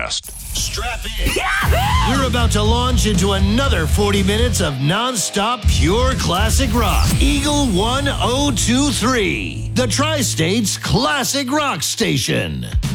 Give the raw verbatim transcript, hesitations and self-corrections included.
podcast. Strap in. We're about to launch into another forty minutes of non-stop pure classic rock. Eagle one oh two three, the Tri-State's classic rock station.